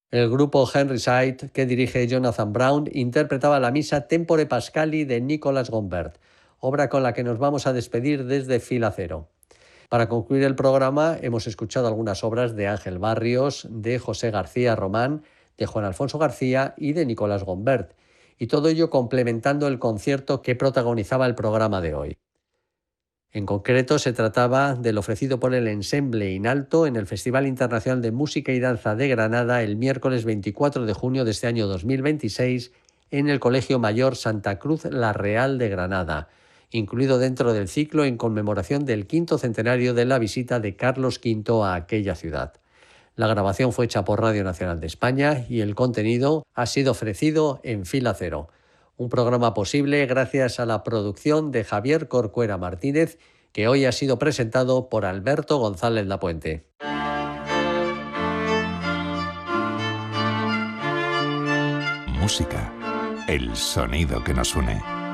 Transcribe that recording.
El grupo Henry Side, que dirige Jonathan Brown, interpretaba la misa Tempore Pascali de Nicolas Gombert, obra con la que nos vamos a despedir desde Fila Cero. Para concluir el programa hemos escuchado algunas obras de Ángel Barrios, de José García Román, de Juan Alfonso García y de Nicolas Gombert, y todo ello complementando el concierto que protagonizaba el programa de hoy. En concreto, se trataba del ofrecido por el Ensemble Inalto en el Festival Internacional de Música y Danza de Granada el miércoles 24 de junio de este año 2026 en el Colegio Mayor Santa Cruz La Real de Granada, incluido dentro del ciclo en conmemoración del 5º centenario de la visita de Carlos V a aquella ciudad. La grabación fue hecha por Radio Nacional de España y el contenido ha sido ofrecido en Fila Cero. Un programa posible gracias a la producción de Javier Corcuera Martínez, que hoy ha sido presentado por Alberto González Lapuente. Música, el sonido que nos une.